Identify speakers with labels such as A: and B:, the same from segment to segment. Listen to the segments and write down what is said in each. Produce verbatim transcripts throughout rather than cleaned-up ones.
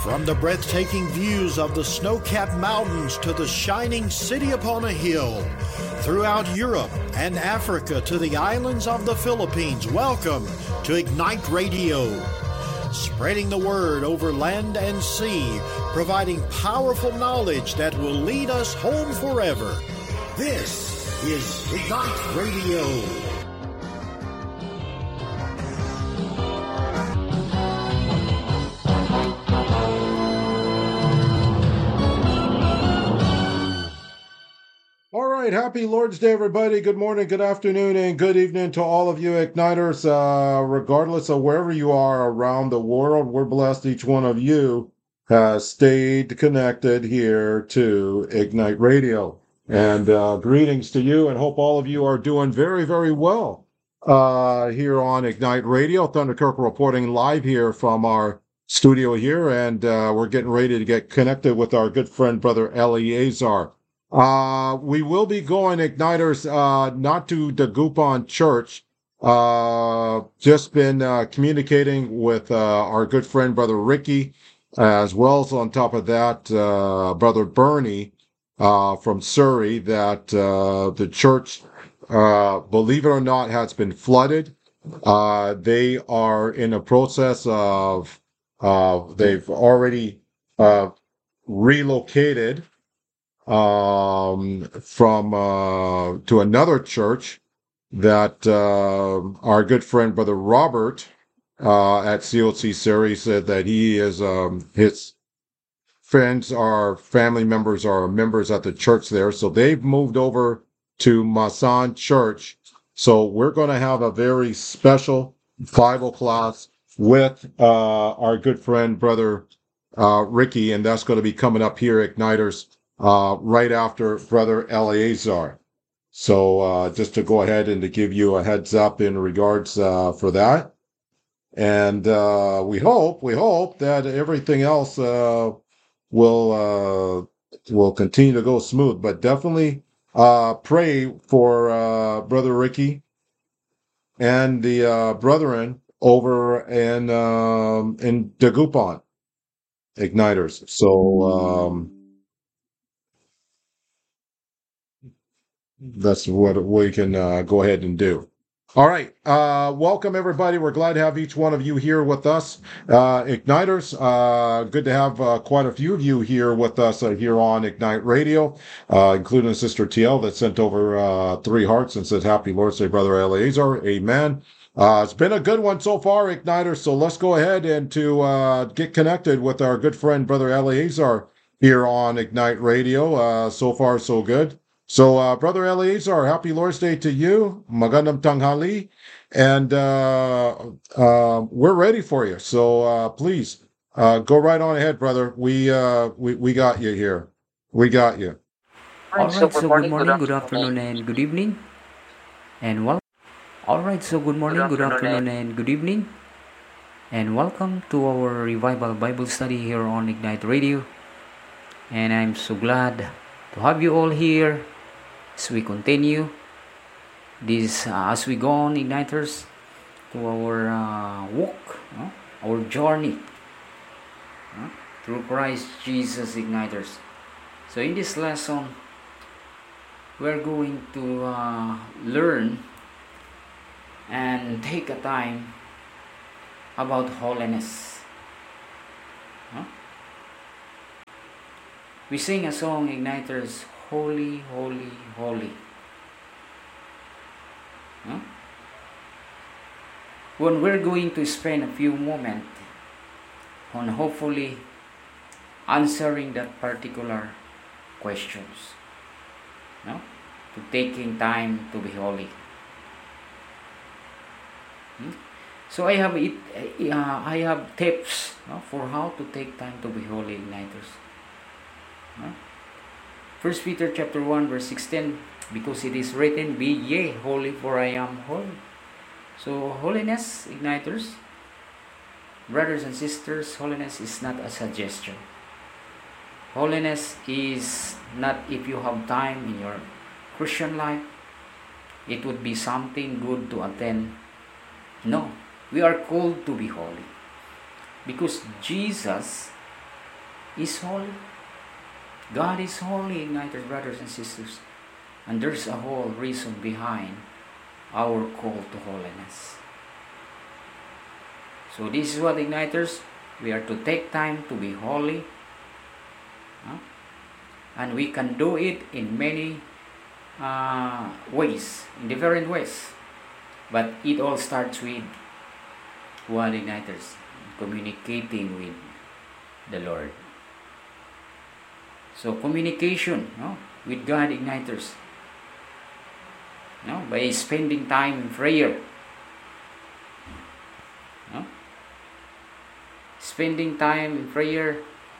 A: From the breathtaking views of the snow-capped mountains to the shining city upon a hill, throughout Europe and Africa to the islands of the Philippines, welcome to Ignite Radio. Spreading the word over land and sea, providing powerful knowledge that will lead us home forever. This is Ignite Radio.
B: Happy Lord's Day, everybody. Good morning, good afternoon, and good evening to all of you Igniters. Uh, regardless of wherever you are around the world, we're blessed each one of you has stayed connected here to Ignite Radio. And uh, greetings to you, and hope all of you are doing very, very well uh, here on Ignite Radio. Thunder Kirk reporting live here from our studio here, and uh, we're getting ready to get connected with our good friend, Brother Eleazar. Uh, we will be going, Igniters, uh, not to the Dagupan Church. Uh, just been, uh, communicating with, uh, our good friend, Brother Ricky, as well as on top of that, uh, Brother Bernie, uh, from Surrey, that, uh, the church, uh, believe it or not, has been flooded. Uh, they are in a process of, uh, they've already, uh, relocated um from uh to another church that uh our good friend Brother Robert uh at C O C Surrey said that he is um his friends are family members are members at the church there, so they've moved over to Masan Church. So we're going to have a very special Bible class with uh our good friend Brother uh Ricky, and that's going to be coming up here, Igniters, Uh, right after Brother Eleazar. So uh, just to go ahead and to give you a heads up in regards uh, for that. And uh, we hope, we hope that everything else uh, will uh, will continue to go smooth. But definitely uh, pray for uh, Brother Ricky and the uh, brethren over in um, in Dagupan, Igniters. So um, that's what we can uh, go ahead and do. All right. Uh, welcome, everybody. We're glad to have each one of you here with us. Uh, Igniters, uh, good to have uh, quite a few of you here with us uh, here on Ignite Radio, uh, including Sister T L that sent over uh, three hearts and says, Happy Lord's Day, Brother Eleazar. Amen. Uh, it's been a good one so far, Igniters. So let's go ahead and to uh, get connected with our good friend, Brother Eleazar, here on Ignite Radio. Uh, so far, so good. So, uh, Brother Eleazar, Happy Lord's Day to you. Magandang tanghali. And uh, uh, we're ready for you. So, uh, please, uh, go right on ahead, brother. We, uh, we, we got you here. We got you.
C: All right, so good morning, good afternoon, and good evening. And welcome. All right, so good morning, good afternoon, and good evening. And welcome to our Revival Bible Study here on Ignite Radio. And I'm so glad to have you all here as we continue this, uh, as we go on, Igniters, to our uh, walk, uh, our journey uh, through Christ Jesus, Igniters. So in this lesson, we're going to uh, learn and take a time about holiness. Huh? We sing a song, Igniters, Holy, Holy, Holy. Huh? When we're going to spend a few moments on hopefully answering that particular questions, no? To taking time to be holy. Hmm? So I have it. Uh, I have tips, no, for how to take time to be holy, Igniters. Huh? First Peter chapter one verse sixteen, because it is written, Be ye holy, for I am holy. So holiness, Igniters, brothers and sisters, holiness is not a suggestion. Holiness is not if you have time in your Christian life, it would be something good to attend. No, we are called to be holy because Jesus is holy. God is holy, Igniters, brothers and sisters. And there's a whole reason behind our call to holiness. So this is what, Igniters, we are to take time to be holy. Huh? And we can do it in many uh, ways, in different ways. But it all starts with what, Igniters? Communicating with the Lord. So communication, no, with God, Igniters, no, by spending time in prayer, no, spending time in prayer.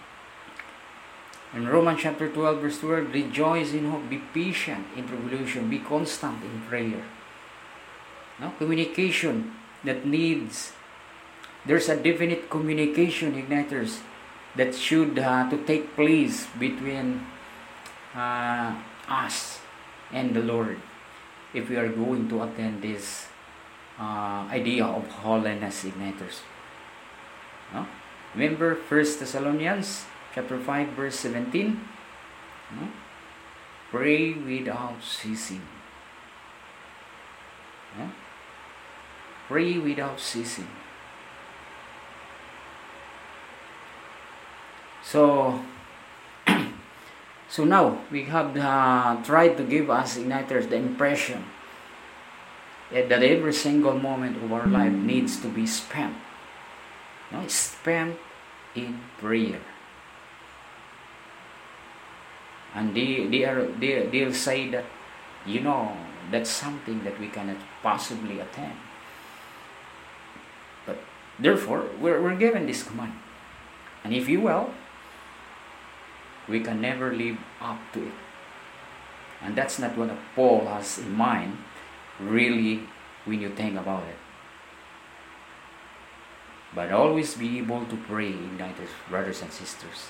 C: In Romans chapter twelve, verse twelve, rejoice in hope, be patient in tribulation, be constant in prayer. No, communication that needs. There's a definite communication, Igniters, that should uh, to take place between uh, us and the Lord if we are going to attend this uh, idea of holiness, Igniters. No? Remember First Thessalonians chapter five, verse seventeen? No? Pray without ceasing. No? Pray without ceasing. So, so now we have uh, tried to give us, Igniters, the impression that every single moment of our life needs to be spent, no, spent in prayer. And they they are they they'll say that, you know, that's something that we cannot possibly attain. But therefore, we're we're given this command, and if you will, we can never live up to it. And that's not what Paul has in mind, really, when you think about it. But always be able to pray, Igniters, brothers and sisters.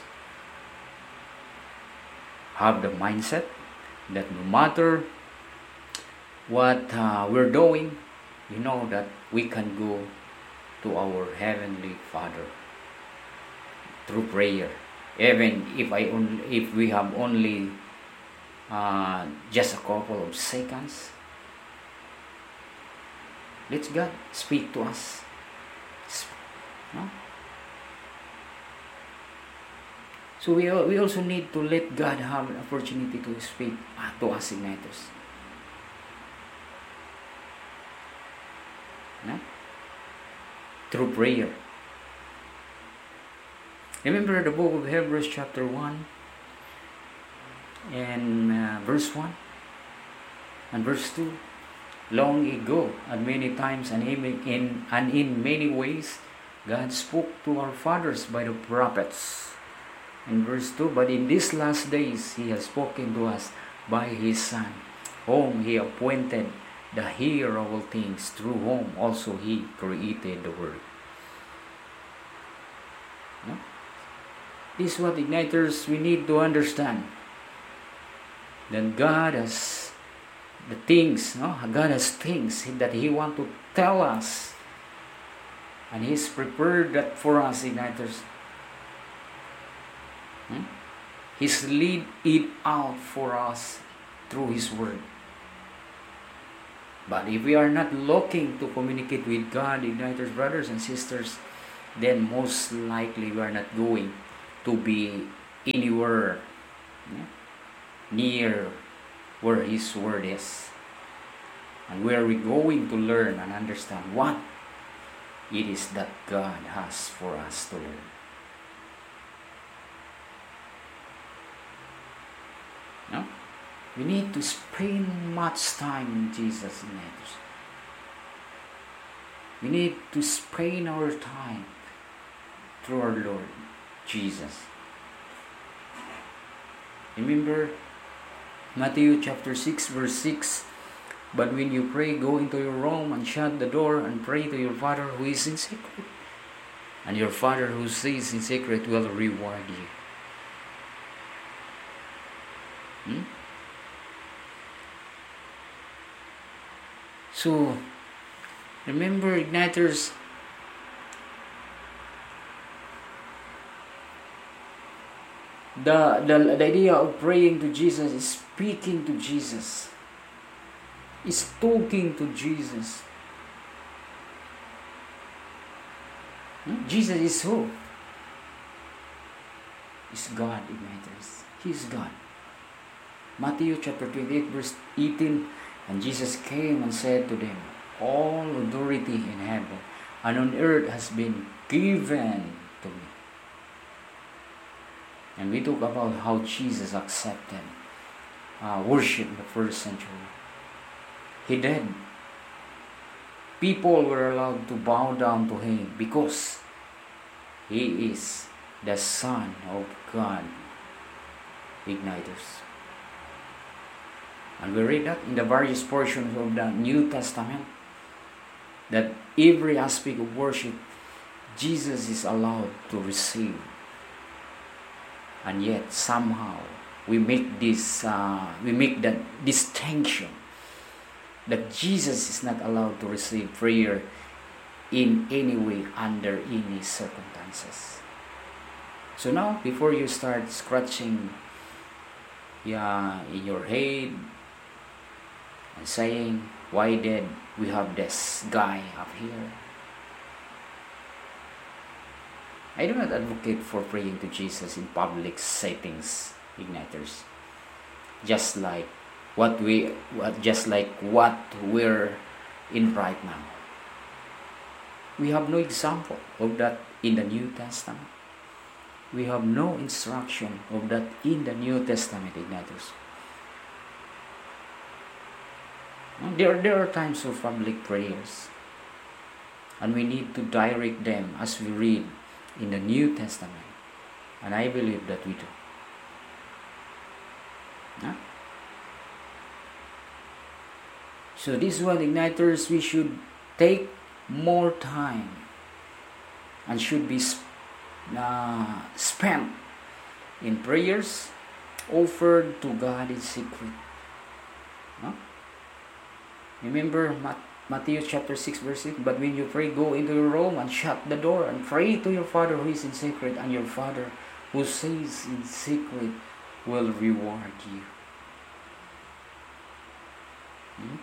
C: Have the mindset that no matter what uh, we're doing, you know that we can go to our Heavenly Father through prayer. Even if I only, if we have only uh, just a couple of seconds, let God speak to us. No? So we we also need to let God have an opportunity to speak uh, to us, Igniters. No? Through prayer. Remember the book of Hebrews chapter one and uh, verse one and verse two. Long ago and many times and in, and in many ways God spoke to our fathers by the prophets. In verse two, but in these last days He has spoken to us by His Son, whom He appointed the heir of all things, through whom also He created the world. No? This is what, Igniters, we need to understand. That God has the things, no? God has things that He wants to tell us. And He's prepared that for us, Igniters. Hmm? He's laid it out for us through His Word. But if we are not looking to communicate with God, Igniters, brothers and sisters, then most likely we are not going to be anywhere yeah, near where His Word is. And where we going to learn and understand what it is that God has for us to learn. No? We need to spend much time in Jesus' name. We need to spend our time through our Lord Jesus. Remember Matthew chapter six verse six, but when you pray, go into your room and shut the door and pray to your Father who is in secret, and your Father who sees in secret will reward you. Hmm? So, remember, Igniters, The, the, the idea of praying to Jesus is speaking to Jesus, is talking to Jesus. Hmm? Jesus is who? Is God, Igniters. He is God. Matthew chapter twenty-eight verse eighteen, and Jesus came and said to them, all authority in heaven and on earth has been given to me. And we talk about how Jesus accepted uh, worship in the first century. He did. People were allowed to bow down to Him because He is the Son of God, Igniters. And we read that in the various portions of the New Testament, that every aspect of worship, Jesus is allowed to receive. And yet somehow we make this, uh, we make that distinction that Jesus is not allowed to receive prayer in any way under any circumstances. So now, before you start scratching yeah, in your head and saying, why did we have this guy up here? I do not advocate for praying to Jesus in public settings, Igniters. Just like what we, what, just like what we're in right now. We have no example of that in the New Testament. We have no instruction of that in the New Testament, Igniters. There, there are times of public prayers, and we need to direct them as we read in the New Testament, and I believe that we do. Huh? So this one, Igniters, we should take more time and should be uh, spent in prayers offered to God in secret. Huh? Remember Matthew chapter six verse six, but when you pray, go into your room and shut the door and pray to your Father who is in secret, and your Father who sees in secret will reward you. Hmm?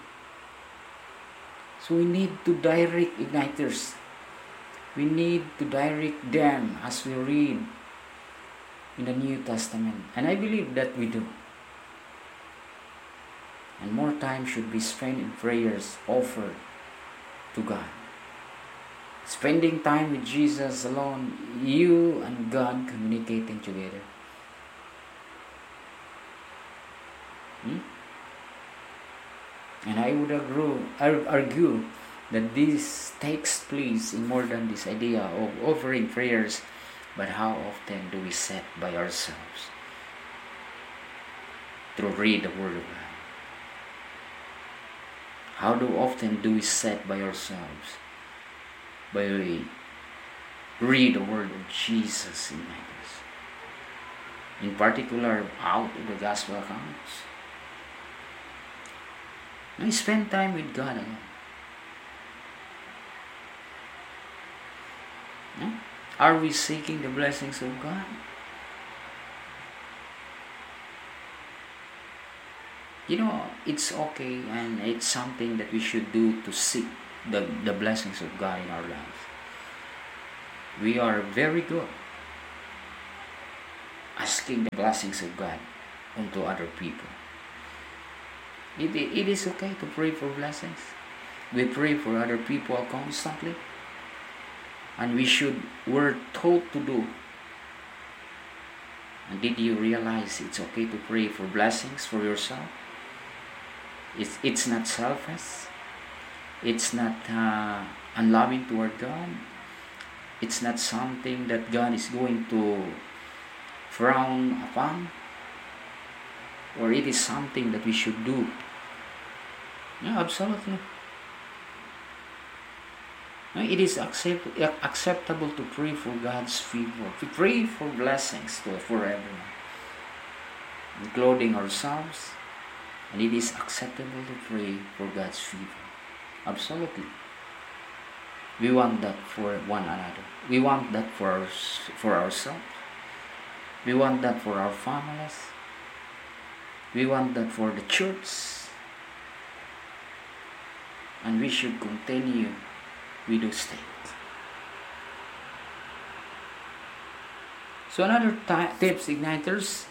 C: So we need to direct, Igniters. We need to direct them as we read in the New Testament. And I believe that we do. And more time should be spent in prayers offered to God. Spending time with Jesus alone, you and God communicating together. Hmm? And I would agree, argue that this takes place in more than this idea of offering prayers, but how often do we sit by ourselves to read the Word of God? How do often do we sit by ourselves by read the Word of Jesus in matters? In particular, out of the Gospel accounts. I spend time with God alone. No? Are we seeking the blessings of God? You know, it's okay and it's something that we should do to seek the, the blessings of God in our lives. We are very good asking the blessings of God onto other people. It, it is okay to pray for blessings. We pray for other people constantly. And we should, we're taught to do. And did you realize it's okay to pray for blessings for yourself? It's, it's not selfish. It's not uh, unloving toward God. It's not something that God is going to frown upon. Or it is something that we should do. Yeah, absolutely. No, it is accept, acceptable to pray for God's favor, to pray for blessings to, for everyone, including ourselves. And it is acceptable to pray for God's favor. Absolutely. We want that for one another. We want that for, our, for ourselves. We want that for our families. We want that for the church. And we should continue with those things. So another t- tips, igniters,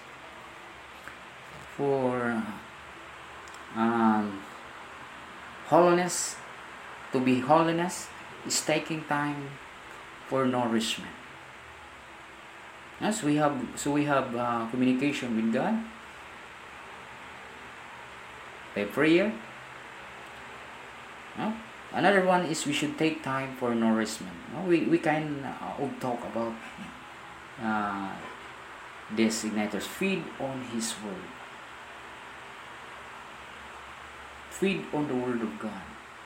C: for um, holiness, to be holiness, is taking time for nourishment. Yes, we have so we have uh, communication with God by prayer. No? Another one is we should take time for nourishment. No? We we can uh, talk about uh, this, igniters. Feed on His word. Feed on the word of God.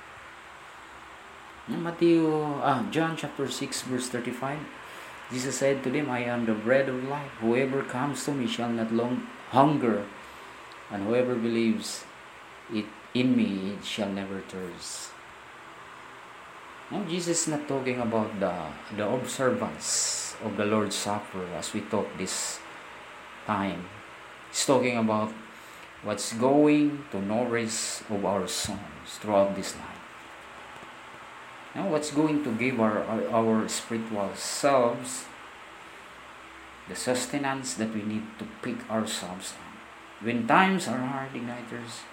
C: Matthew, ah, John chapter six verse thirty-five. Jesus said to them, I am the bread of life. Whoever comes to me shall not long hunger, and whoever believes it in me, it shall never thirst. No, Jesus is not talking about the, the observance of the Lord's Supper as we talk this time. He's talking about what's going to nourish of our souls throughout this life. Now, what's going to give our, our, our spiritual selves the sustenance that we need to pick ourselves up. When times are hard, igniters,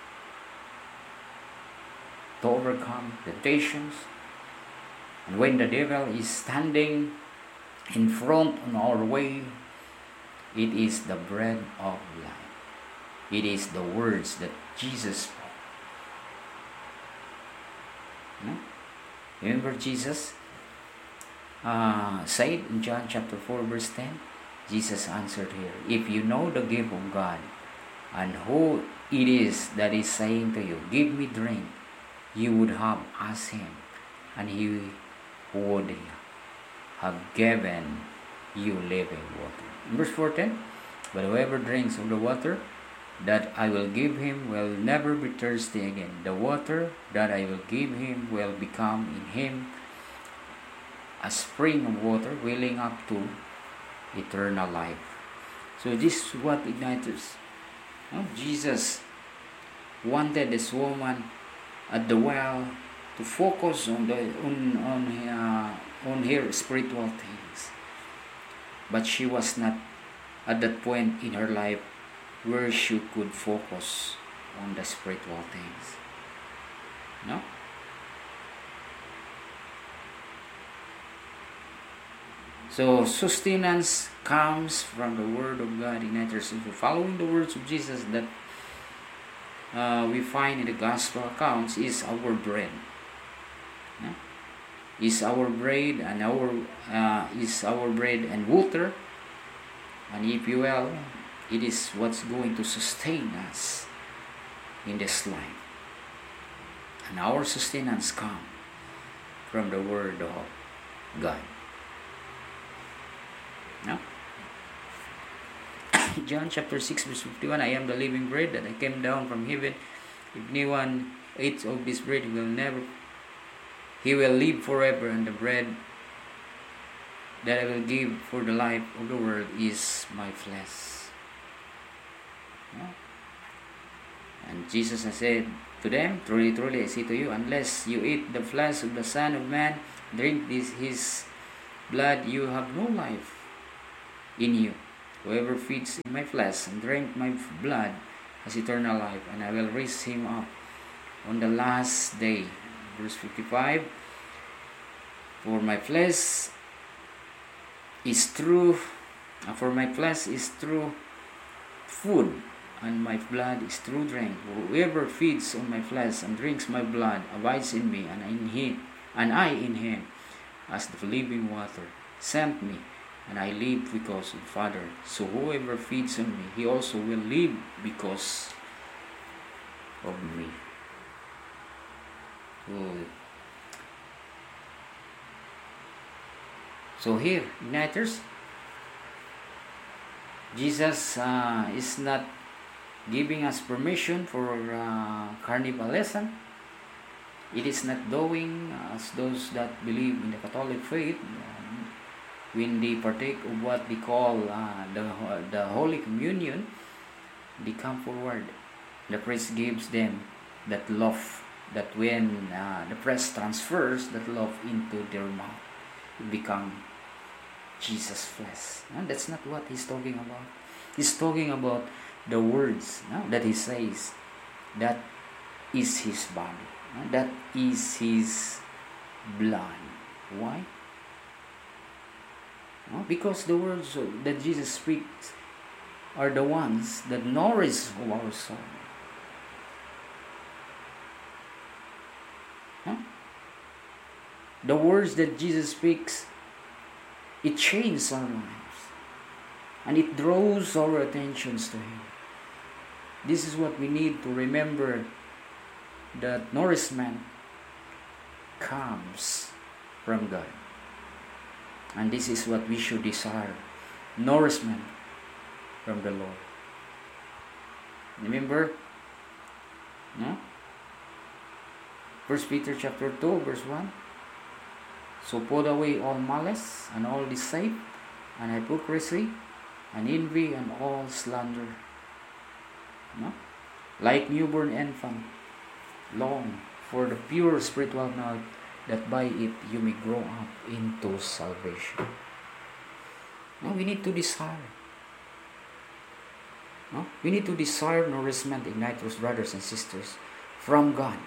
C: to overcome temptations, and when the devil is standing in front on our way, it is the bread of life. It is the words that Jesus spoke. No? Remember Jesus uh, said in John chapter four verse ten, Jesus answered here, if you know the gift of God and who it is that is saying to you, give me drink, you would have asked him, and he would have given you living water. Verse fourteen, but whoever drinks of the water that I will give him will never be thirsty again. The water that I will give him will become in him a spring of water welling up to eternal life. So this is what igniters. Oh, Jesus wanted this woman at the well to focus on the on on uh, on her spiritual things, but she was not at that point in her life where she could focus on the spiritual things. No? So sustenance comes from the Word of God, igniters. If we're following the words of Jesus that uh, we find in the Gospel accounts, is our bread. No? Is our bread and our uh, is our bread and water, and if you will, it is what's going to sustain us in this life. And our sustenance comes from the Word of God. No? John chapter six verse fifty-one, I am the living bread that I came down from heaven. If anyone eats of this bread, he will never, he will live forever, and the bread that I will give for the life of the world is my flesh. And Jesus has said to them, truly, truly, I say to you, unless you eat the flesh of the Son of Man, drink this his blood, you have no life in you. Whoever feeds in my flesh and drink my blood has eternal life, and I will raise him up on the last day. Verse fifty-five, for my flesh is true, for my flesh is true food, and my blood is true drink. Whoever feeds on my flesh and drinks my blood abides in me, and in him, and I in him, as the living water sent me, and I live because of the Father. So whoever feeds on me, he also will live because of me. So, so here, igniters, Jesus uh, is not giving us permission for uh, carnivalism. It is not doing as those that believe in the Catholic faith, um, when they partake of what they call uh, the, the Holy Communion, they come forward. The priest gives them that loaf, that when uh, the priest transfers that loaf into their mouth, it becomes Jesus' flesh. No, that's not what he's talking about. He's talking about the words, no, that he says. That is his body. No? That is his blood. Why? No? Because the words that Jesus speaks are the ones that nourish our soul. Huh? The words that Jesus speaks, it changes our lives. And it draws our attentions to Him. This is what we need to remember, that nourishment comes from God. And this is what we should desire. Nourishment from the Lord. Remember? No? First Peter chapter two, verse one. So put away all malice and all deceit and hypocrisy and envy and all slander. No? Like newborn infant, long for the pure spiritual milk, that by it you may grow up into salvation. No, we need to desire. No? We need to desire nourishment, Igniters, brothers and sisters, from God.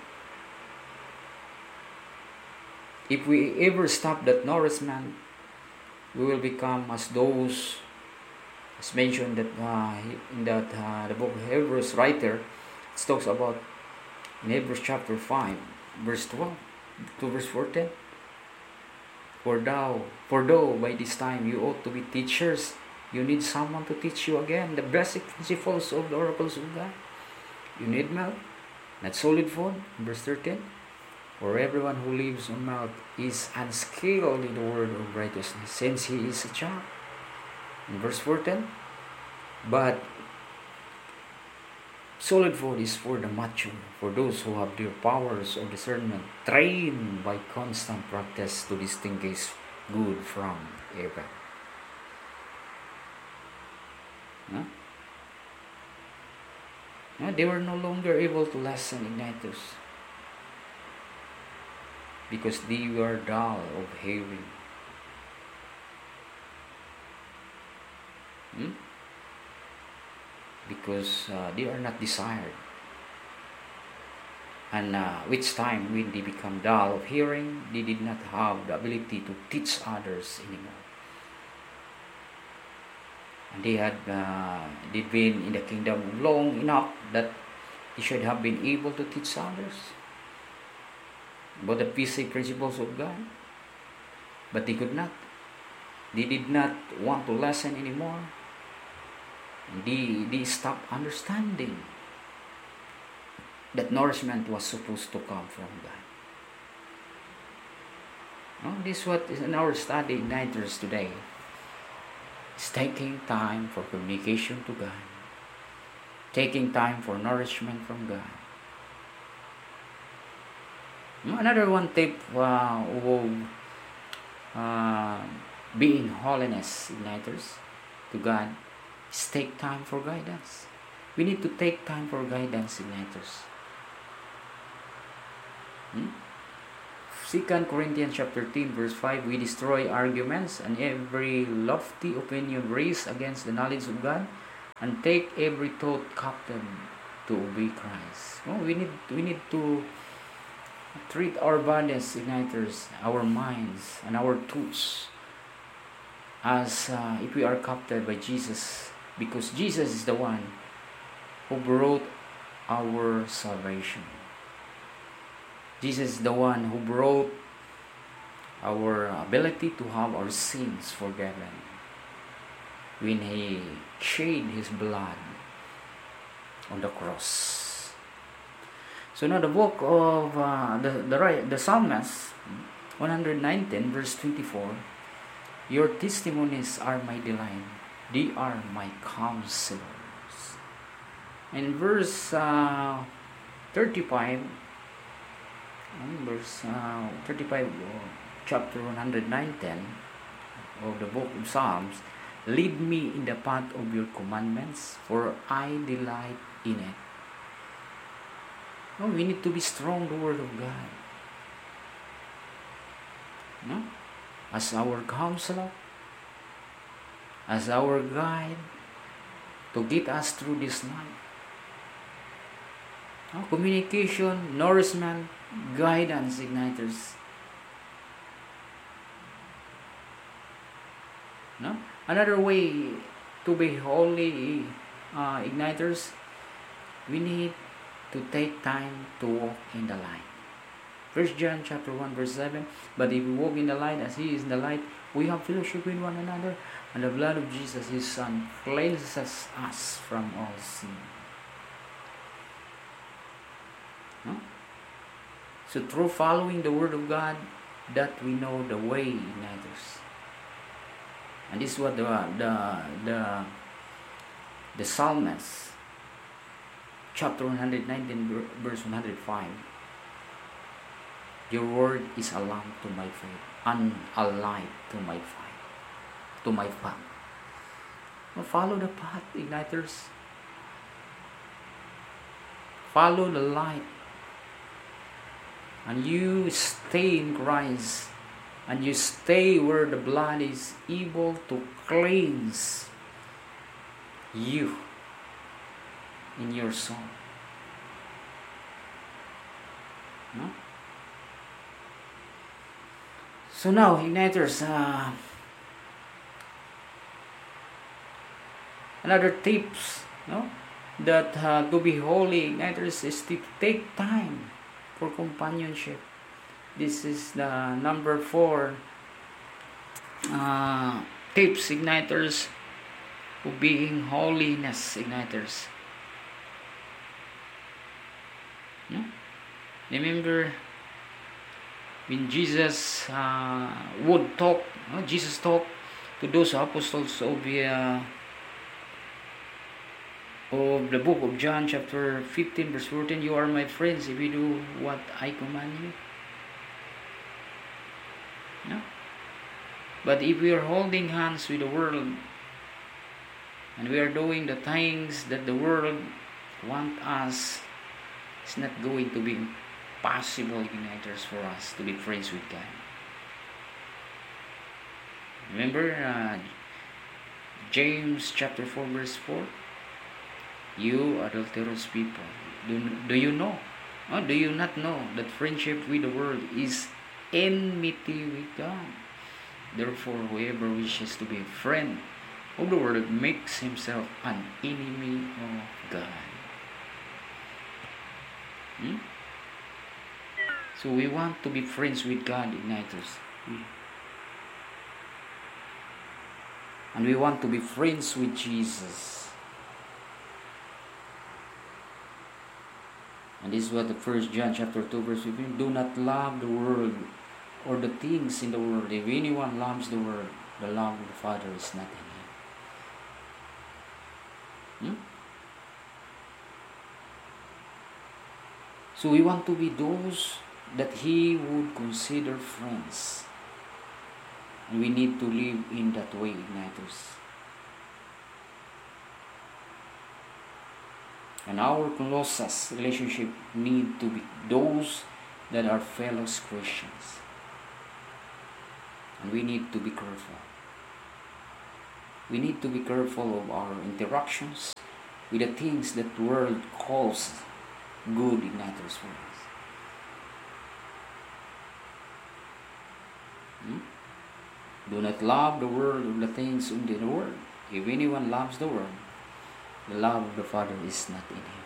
C: If we ever stop that nourishment, we will become as those, as mentioned that uh, in that uh, the book of Hebrews writer, it talks about in Hebrews chapter five, verse twelve to verse fourteen. For thou, for though by this time you ought to be teachers, you need someone to teach you again the basic principles of the oracles of God. You need milk, not solid food. Verse thirteen. For everyone who lives on milk is unskilled in the word of righteousness, since he is a child. In verse fourteen. But solid food is for the mature, for those who have their powers of discernment trained by constant practice to distinguish good from evil. No? No, they were no longer able to listen, Igniters, because they were dull of hearing. Hmm? Because uh, they are not desired. And uh, which time when they become dull of hearing, they did not have the ability to teach others anymore. And they had uh, they'd been in the kingdom long enough that they should have been able to teach others about the basic principles of God. But they could not. They did not want to listen anymore. They, they stopped understanding that nourishment was supposed to come from God. No, this is what is in our study, Igniters, today. It's taking time for communication to God. Taking time for nourishment from God. Another one tip uh, of uh, being holiness, Igniters, to God, is take time for guidance. We need to take time for guidance, Igniters. Hmm? Second Corinthians chapter ten, verse five, we destroy arguments and every lofty opinion raised against the knowledge of God, and take every thought captive to obey Christ. Oh, we need we need to treat our bodies, Igniters, our minds and our thoughts as uh, if we are captured by Jesus, because Jesus is the one who brought our salvation. Jesus is the one who brought our ability to have our sins forgiven when He shed His blood on the cross. So now the book of uh, the the the Psalmist one nineteen, verse twenty-four. Your testimonies are my delight; they are my counselors. And verse uh, thirty-five. Verse uh, thirty-five, chapter one nineteen, of the book of Psalms, lead me in the path of your commandments, for I delight in it. No, we need to be strong, the Word of God. No? As our counselor, as our guide, to get us through this life. No? Communication, nourishment, guidance, igniters. No? Another way to be holy, uh, igniters, we need to take time to walk in the light. First John chapter one verse seven, but if we walk in the light as he is in the light, we have fellowship with one another, and the blood of Jesus his Son cleanses us from all sin. No? So through following the Word of God, that we know the way, igniters. And this is what the the the, the psalmist, chapter one hundred nineteen, verse one hundred five. Your word is a lamp to my feet, and a light to my path. To my path. Well, follow the path, igniters. Follow the light, and you stay in Christ. And you stay where the blood is able to cleanse you in your soul. No? So now, igniters, uh, another tips, no, that uh, to be holy, igniters, is to take time for companionship. This is the number four uh, tips, igniters, of being holiness, igniters. No? Remember when Jesus uh, would talk, no? Jesus talked to those apostles of the, uh, of the book of John chapter fifteen verse fourteen, you are my friends if you do what I command you. No? But if we are holding hands with the world and we are doing the things that the world want us, it's not going to be possible, igniters, for us to be friends with God. Remember uh, James chapter four verse four? You adulterous people, do, do you know? Or do you not know that friendship with the world is enmity with God? Therefore, whoever wishes to be a friend of the world makes himself an enemy of God. Hmm? So we want to be friends with God, igniters. And we want to be friends with Jesus. And this is what the First John chapter two verse fifteen, do not love the world or the things in the world. If anyone loves the world, the love of the Father is not in him. Hmm? So we want to be those that He would consider friends. And we need to live in that way, igniters. And our closest relationship need to be those that are fellow Christians. And we need to be careful. We need to be careful of our interactions with the things that the world calls good, igniters, for us. Hmm? Do not love the world or the things in the world. If anyone loves the world, the love of the Father is not in him.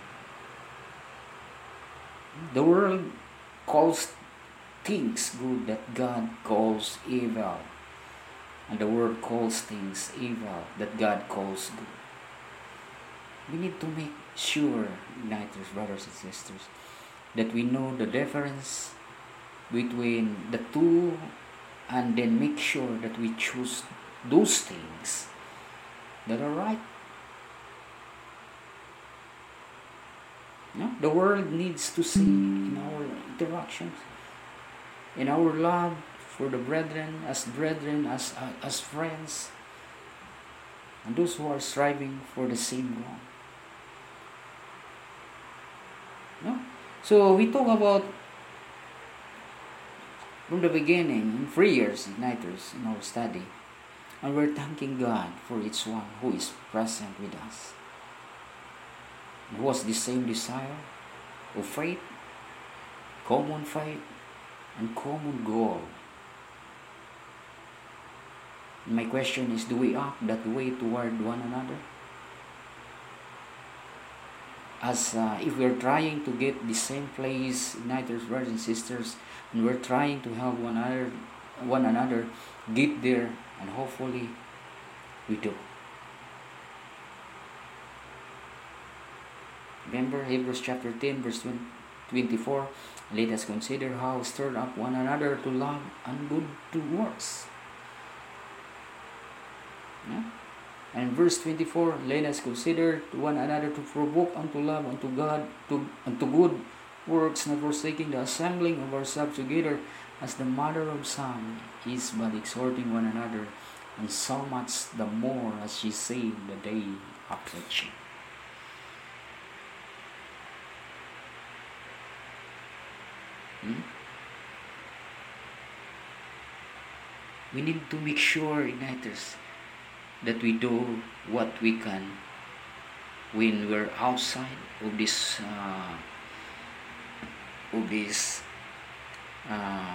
C: The world calls things good that God calls evil. And the world calls things evil that God calls good. We need to make sure, igniters, brothers and sisters, that we know the difference between the two, and then make sure that we choose those things that are right. No? The world needs to see in our interactions, in our love for the brethren, as brethren, as, uh, as friends, and those who are striving for the same goal. No? So we talk about from the beginning, in three years, Igniters, in our study, and we're thanking God for each one who is present with us, who has the same desire of faith, common faith, and common goal. My question is, do we act that way toward one another? As uh, if we're trying to get the same place, Igniters, brothers and sisters, and we're trying to help one another, one another get there, and hopefully we do. Remember Hebrews chapter ten, verse twenty-four. Let us consider how stir up one another to love and good to works. Yeah? And verse twenty-four, let us consider to one another to provoke unto love, unto God, to unto good works, not forsaking the assembling of ourselves together, as the mother of some is but exhorting one another, and so much the more as she say the day approaching. Hmm? We need to make sure, Igniters, that we do what we can when we're outside of this uh, of this uh,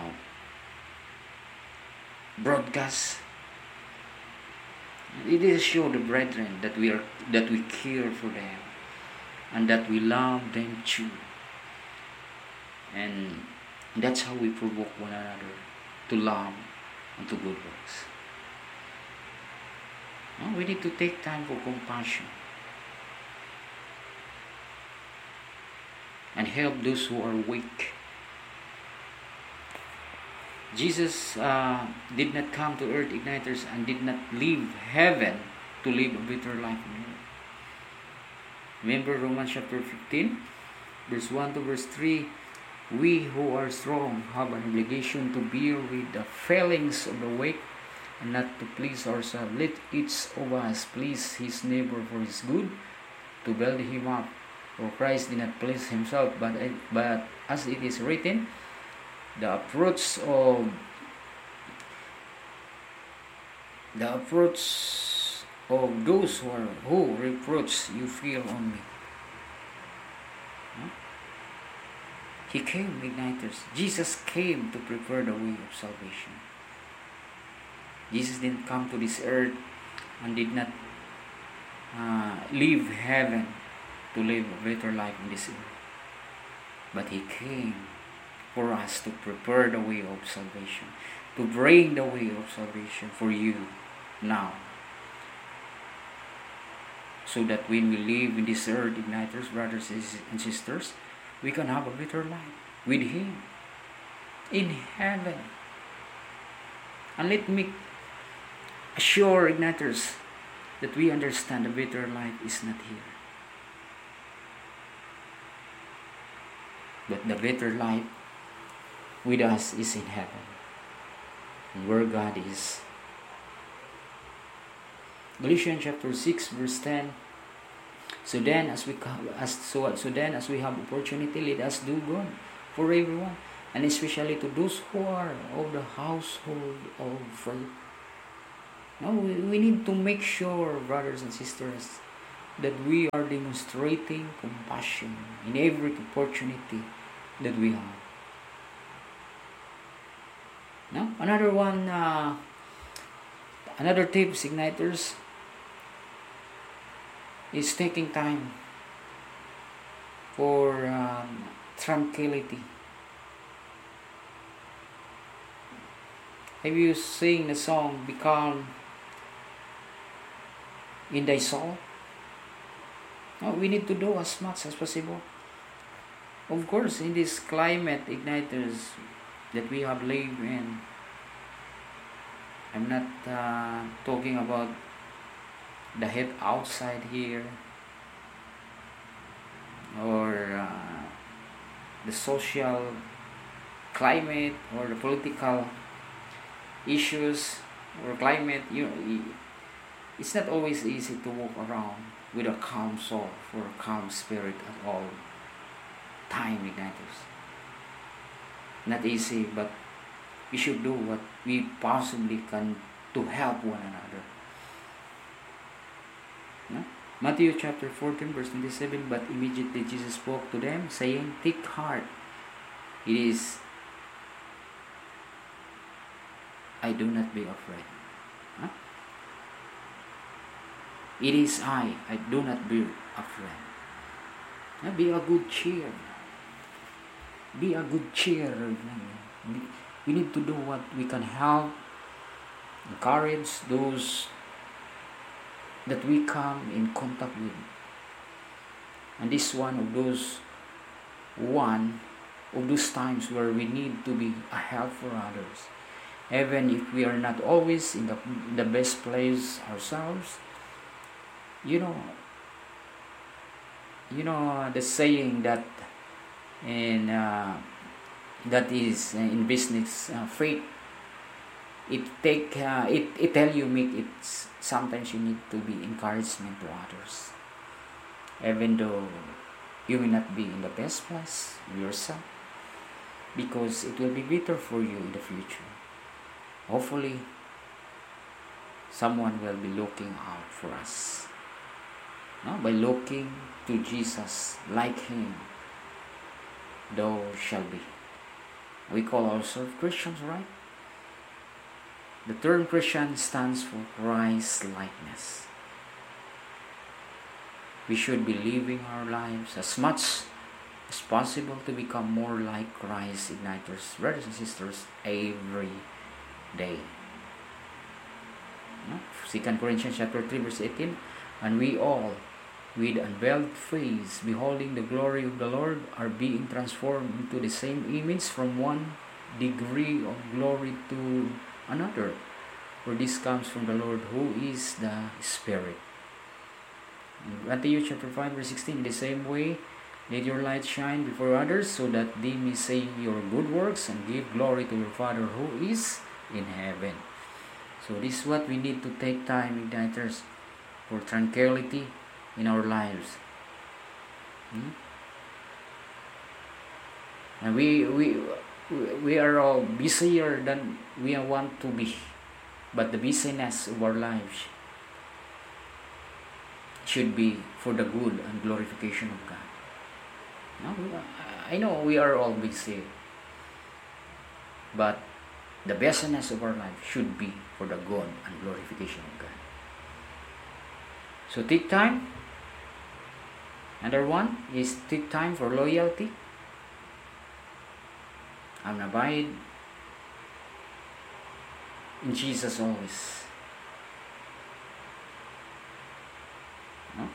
C: broadcast. It is show the brethren that we are that we care for them and that we love them too, and that's how we provoke one another to love and to good works. No, we need to take time for compassion and help those who are weak. Jesus uh, did not come to earth, Igniters, and did not leave heaven to live a better life on earth. Remember Romans chapter fifteen, verse one to verse three. We who are strong have an obligation to bear with the failings of the weak, and not to please ourselves. Let each of us please his neighbor for his good, to build him up. For Christ did not please himself, but, but as it is written, the approach of the approach of those who, are, who reproach you feel on me. Huh? He came, Igniters. Jesus came to prepare the way of salvation. Jesus didn't come to this earth and did not uh, leave heaven to live a better life in this earth. But He came for us to prepare the way of salvation, to bring the way of salvation for you now. So that when we live in this earth, Igniters, brothers and sisters, we can have a better life with Him in heaven. And let me assure, Igniters, that we understand the better life is not here, but the better life with us is in heaven, and where God is. Galatians chapter six, verse ten. So then, as we as so so then as we have opportunity, let us do good for everyone, and especially to those who are of the household of faith. Now we, we need to make sure, brothers and sisters, that we are demonstrating compassion in every opportunity that we have. Now, another one, uh, another tips, Igniters, is taking time for um, tranquility. Have you sing the song, "Be Calm in Thy Soul"? No, we need to do as much as possible. Of course, in this climate, Igniters, that we have lived in, I'm not uh, talking about the heat outside here, or uh, the social climate, or the political issues or climate, you know, it's not always easy to walk around with a calm soul or a calm spirit at all time, igniters. Not easy, but we should do what we possibly can to help one another. No? Matthew chapter fourteen verse twenty-seven, but immediately Jesus spoke to them, saying, take heart, it is, I, do not be afraid. Huh? It is I, I do not be afraid. Huh? Be a good cheer. Be a good cheer. We need to do what we can help, encourage those that we come in contact with. And this one of those one of those times where we need to be a help for others. Even if we are not always in the, the best place ourselves, you know, you know the saying that in uh, that is uh, in business, uh, faith, it take uh, it it tell you make it's sometimes you need to be encouragement to others, even though you will not be in the best place yourself, because it will be better for you in the future. Hopefully, someone will be looking out for us, no? By looking to Jesus like Him, thou shall be. We call ourselves Christians, right? The term Christian stands for Christ-likeness. We should be living our lives as much as possible to become more like Christ, igniters, brothers and sisters, every day. No? Second Corinthians chapter three verse eighteen, and we all, with unveiled face, beholding the glory of the Lord, are being transformed into the same image from one degree of glory to another. For this comes from the Lord, who is the Spirit. In Matthew chapter five verse sixteen, in the same way, let your light shine before others, so that they may see your good works and give glory to your Father who is in heaven. So this is what we need to take time, igniters, for tranquility in our lives. Hmm? And we we we are all busier than we want to be, but the busyness of our lives should be for the good and glorification of God. No, I know we are all busy, but the busyness of our life should be for the good and glorification of God. So take time. Another one is take time for loyalty and abide in Jesus always. No?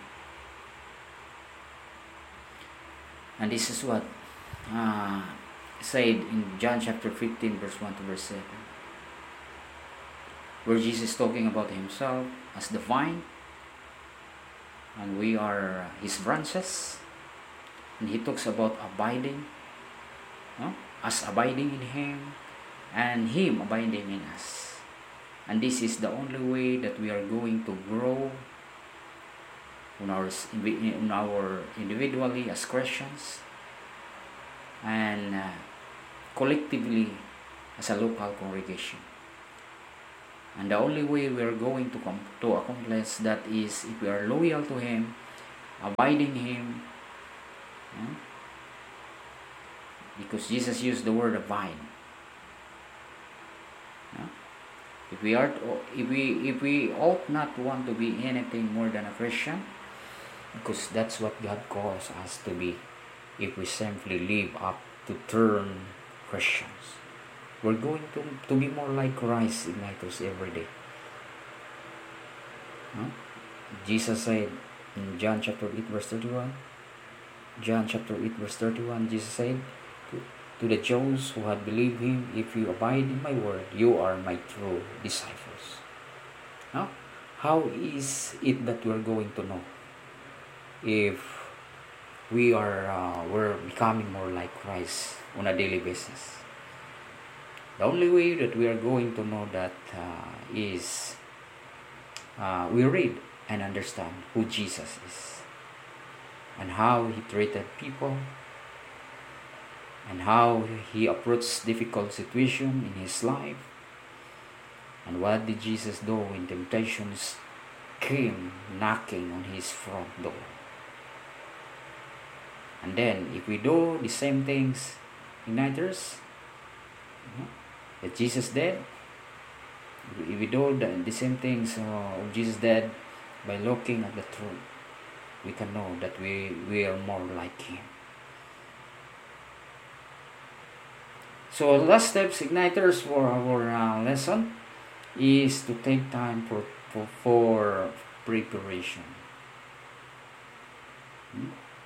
C: And this is what uh, said in John chapter fifteen verse one to verse seven, where Jesus is talking about Himself as the vine and we are His branches, and He talks about abiding, no? Us abiding in Him and Him abiding in us. And this is the only way that we are going to grow in our, in our individually as Christians and uh, collectively as a local congregation. And the only way we are going to come to accomplish that is if we are loyal to Him, abiding Him, yeah? Because Jesus used the word vine. Yeah? If we are, to, if we if we ought not want to be anything more than a Christian, because that's what God calls us to be, if we simply live up to term Christians, we're going to, to be more like Christ, igniters, every day. Huh? Jesus said in John chapter eight verse thirty-one, John chapter eight verse thirty-one, Jesus said to, to the Jews who had believed Him, if you abide in my word, you are my true disciples. Huh? How is it that we're going to know if we are uh, we're becoming more like Christ on a daily basis? The only way that we are going to know that uh, is uh, we read and understand who Jesus is and how he treated people and how he approached difficult situation in his life, and what did Jesus do when temptations came knocking on his front door. And then if we do the same things, igniters, you know, that Jesus did, if we do the, the same things uh, of Jesus did by looking at the truth, we can know that we, we are more like him. So last steps, igniters, for our uh, lesson is to take time for, for, for preparation. Hmm?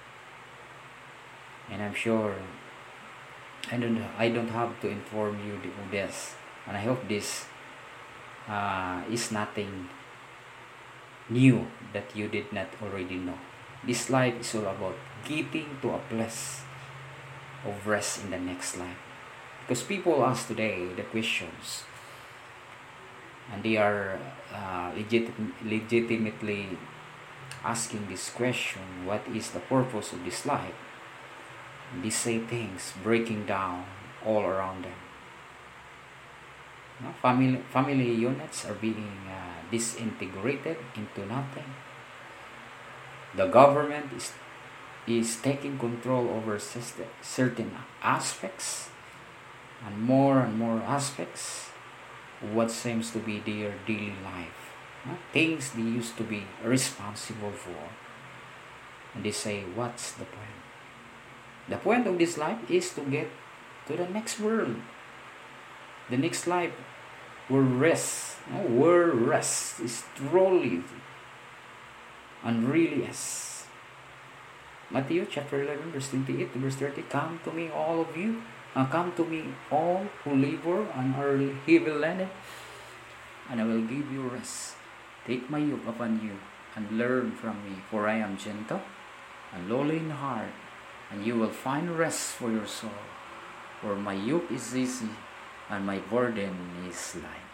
C: And I'm sure I don't I don't have to inform you of this, and I hope this uh, is nothing new that you did not already know. This life is all about getting to a place of rest in the next life. Because people ask today the questions, and they are uh, legit, legitimately asking this question: what is the purpose of this life? And they say things breaking down all around them. You know, family family units are being uh, disintegrated into nothing. The government is is taking control over system, certain aspects, and more and more aspects of what seems to be their daily life. You know, things they used to be responsible for. And they say, what's the point? The point of this life is to get to the next world. The next life where rest, you know, where rest is truly and really is. Matthew chapter eleven, verse twenty-eight to verse thirty. Come to me, all of you. Uh, come to me, all who labor and are heavy laden, and I will give you rest. Take my yoke upon you and learn from me, for I am gentle and lowly in heart, and you will find rest for your soul. For my yoke is easy and my burden is light.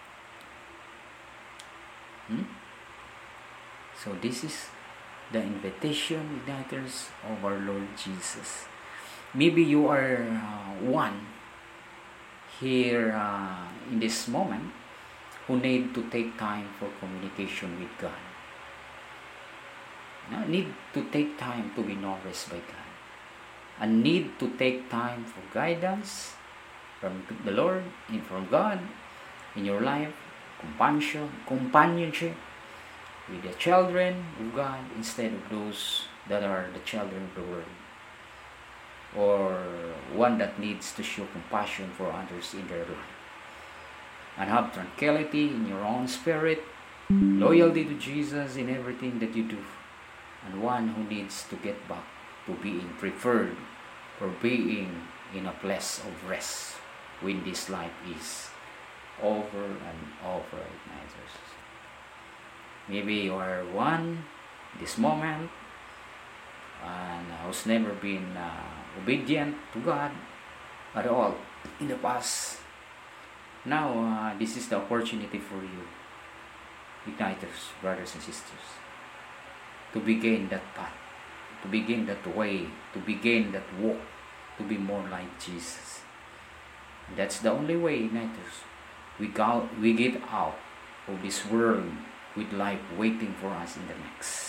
C: Hmm? So this is the invitation, igniters, of our Lord Jesus. Maybe you are uh, one here uh, in this moment who need to take time for communication with God. Now, need to take time to be nourished by God, and need to take time for guidance from the Lord and from God in your life, companionship, companionship with the children of God instead of those that are the children of the world, or one that needs to show compassion for others in their life, and have tranquility in your own spirit, loyalty to Jesus in everything that you do, and one who needs to get back to being preferred for being in a place of rest when this life is over and over, igniters. Maybe you are one this moment and who's never been uh, obedient to God at all in the past. Now uh, this is the opportunity for you, igniters, brothers and sisters, to begin that path, to begin that way, to begin that walk, to be more like Jesus. And that's the only way, igniters, we go, we get out of this world with life waiting for us in the next.